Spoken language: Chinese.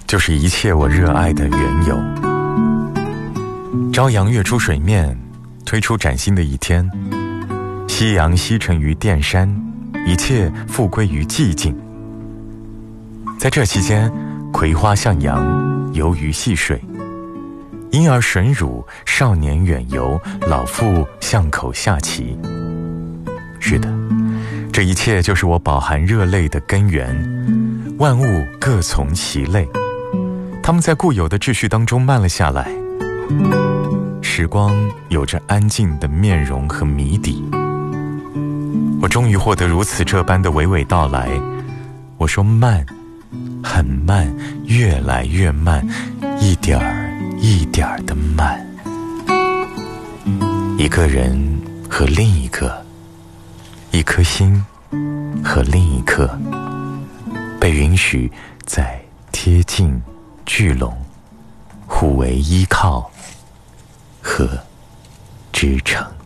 就是一切我热爱的缘由。朝阳跃出水面，推出崭新的一天，夕阳西沉于电山，一切复归于寂静。在这期间，葵花向阳，游鱼戏水，婴儿吮乳，少年远游，老妇巷口下棋。是的，这一切就是我饱含热泪的根源。万物各从其类，它们在固有的秩序当中慢了下来。时光有着安静的面容和谜底。我终于获得如此这般的娓娓道来。我说慢，很慢，越来越慢，一点儿一点儿的慢。一个人和另一个，一颗心和另一颗，被允许在贴近聚拢，互为依靠和支撑。